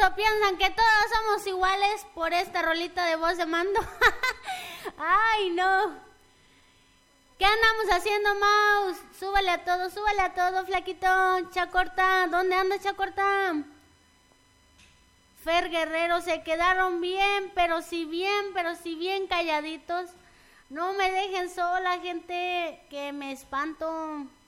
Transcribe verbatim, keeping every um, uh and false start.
o piensan que todos somos iguales por esta rolita de voz de mando? Ay, no. ¿Qué andamos haciendo, Maus? Súbale a todo, súbale a todo, flaquito. Chacorta, ¿dónde anda Chacorta? Fer Guerrero, se quedaron bien, pero si bien, pero si bien calladitos. No me dejen sola, gente, que me espanto.